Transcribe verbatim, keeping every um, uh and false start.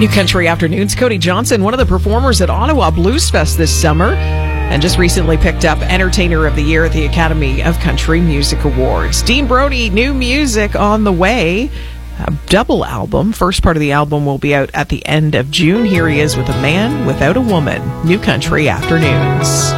New Country Afternoons. Cody Johnson, one of the performers at Ottawa Blues Fest this summer, and just recently picked up Entertainer of the Year at the Academy of Country Music Awards. Dean Brody, new music on the way. A double album. First part of the album will be out at the end of June. Here he is with A Man Without a Woman. New Country Afternoons.